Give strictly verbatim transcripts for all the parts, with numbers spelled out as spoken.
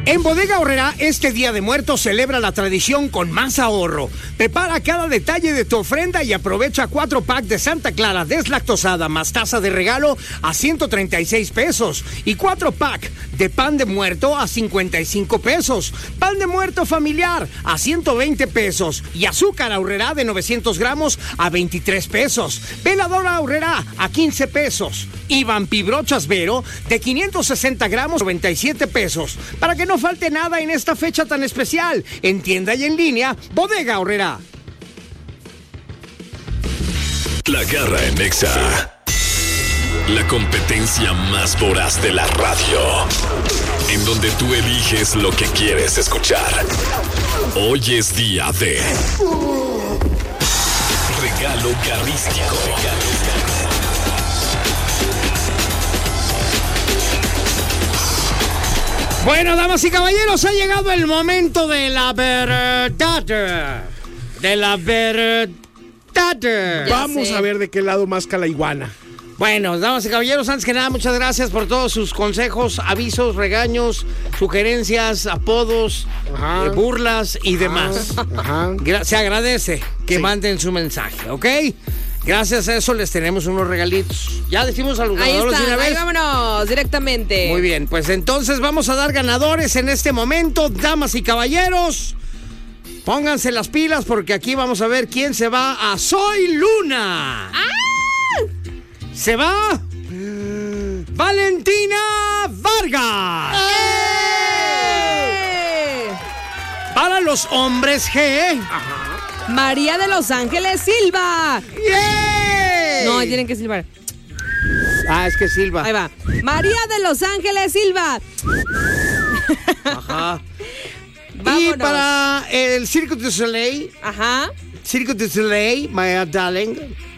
En Bodega Aurrerá, este Día de Muertos celebra la tradición con más ahorro. Prepara cada detalle de tu ofrenda y aprovecha cuatro pack de Santa Clara deslactosada más taza de regalo a ciento treinta y seis pesos y cuatro pack de pan de muerto a cincuenta y cinco pesos. Pan de muerto familiar a ciento veinte pesos y azúcar Aurrerá de novecientos gramos a veintitrés pesos. Veladora Aurrerá a quince pesos y vampibrochas Vero de quinientos sesenta gramos a noventa y siete pesos. Para que no falte nada en esta fecha tan especial, en tienda y en línea, Bodega Aurrerá. La Garra en Nexa. La competencia más voraz de la radio. En donde tú eliges lo que quieres escuchar. Hoy es día de regalo garrístico. Bueno, damas y caballeros, ha llegado el momento de la verdad. De la verdad. Vamos a ver de qué lado más la iguana. Bueno, damas y caballeros, antes que nada, muchas gracias por todos sus consejos, avisos, regaños, sugerencias, apodos, eh, burlas y Ajá. demás. Ajá. Gra- se agradece que Sí. manden su mensaje, ¿ok? Gracias a eso les tenemos unos regalitos. ¿Ya decimos a los Ahí ganadores de está, una ahí vez? vámonos, directamente. Muy bien, pues entonces vamos a dar ganadores en este momento, damas y caballeros. Pónganse las pilas porque aquí vamos a ver quién se va a Soy Luna. ¡Ah! Se va mm, Valentina Vargas. ¡Eh! Para los hombres G. María de Los Ángeles Silva. ¡Yay! No, ahí tienen que silbar. Ah, es que Silva. Ahí va. María de Los Ángeles Silva. Ajá. Y Vámonos. para el Cirque du Soleil, Ajá. Cirque du Soleil, my darling.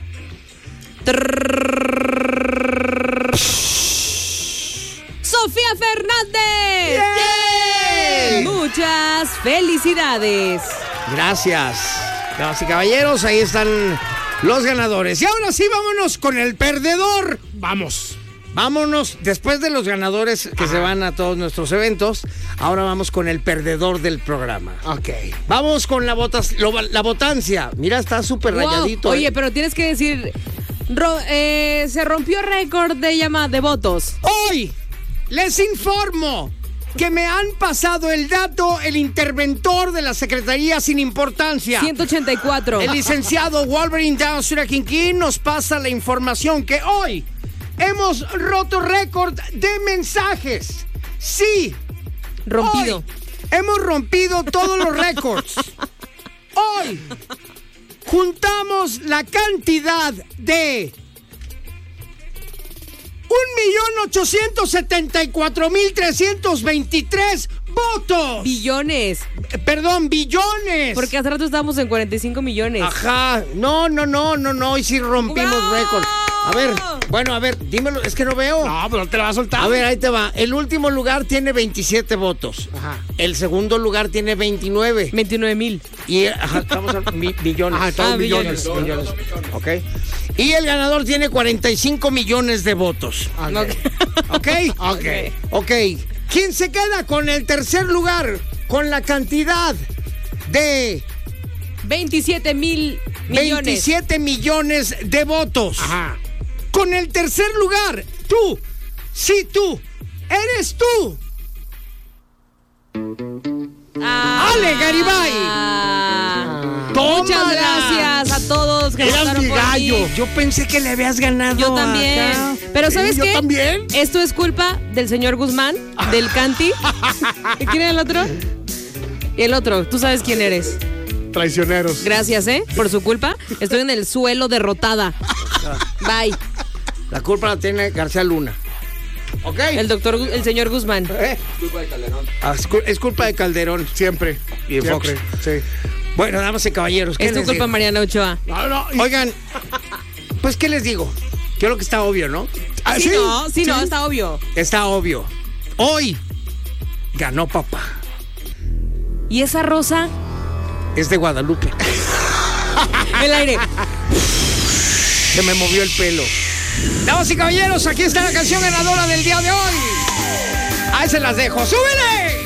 Sofía Fernández. ¡Yay! Muchas felicidades. Gracias. Damas y caballeros, ahí están los ganadores. Y ahora sí, vámonos con el perdedor. Vamos. Vámonos, después de los ganadores que se van a todos nuestros eventos, ahora vamos con el perdedor del programa. Ok. Vamos con la, votas, lo- la votancia. Mira, está súper Wow. rayadito. Oye, ¿eh? pero tienes que decir, ro- eh, se rompió récord de llama de votos. Hoy les informo que me han pasado el dato el interventor de la Secretaría sin importancia. ciento ochenta y cuatro. El licenciado Wolverine Down Surakinkin nos pasa la información que hoy hemos roto récord de mensajes. Sí. Rompido. Hoy hemos rompido todos los récords. Hoy juntamos la cantidad de un millón ochocientos setenta y cuatro mil trescientos veintitrés votos. Billones. Eh, Perdón, billones. Porque hace rato estábamos en cuarenta y cinco millones. Ajá. No, no, no, no, no. Hoy sí rompimos ¡Bravo! récord. A ver, bueno, a ver, dímelo, es que no veo. No, pero no te la va a soltar. A ver, ahí te va. El último lugar tiene veintisiete votos. Ajá. El segundo lugar tiene veintinueve. veintinueve mil. Y ajá, estamos a mi- billones. Ajá, estamos Ah, billones. Billones. Ok. Y el ganador tiene cuarenta y cinco millones de votos. Ok. ¿Ok? Ok. Ok. ¿Quién se queda con el tercer lugar? Con la cantidad de veintisiete mil millones. veintisiete millones de votos. Ajá. Con el tercer lugar, tú, sí, tú, eres tú. Ah. Ale Garibay. Ah. Tómala. Muchas gracias a todos que Eras votaron mi por gallo. mí. Yo pensé que le habías ganado. Yo también. acá. Pero ¿sabes Sí, yo qué? también. Esto es culpa del señor Guzmán, del Canti. ¿Y quién es el otro? Y el otro, tú sabes quién eres. Traicioneros. Gracias, ¿eh? Por su culpa. Estoy en el suelo derrotada. Bye. La culpa la tiene García Luna. ¿Ok? El doctor, Gu- el señor Guzmán. ¿Eh? Ah, es, cul- es culpa de Calderón. Siempre. Y de Siempre. Fox. Sí. Bueno, damas y caballeros, ¿qué Es tu les culpa, digo? Mariana Ochoa. No, no. y- Oigan, pues, ¿qué les digo? Yo creo que está obvio, ¿no? Ah, Sí, no, sí, no, está obvio. Está obvio. Hoy ganó papá. ¿Y esa rosa? Es de Guadalupe. El aire. Se me movió el pelo. Damas y caballeros, aquí está la canción ganadora del día de hoy. Ahí se las dejo. ¡Súbele!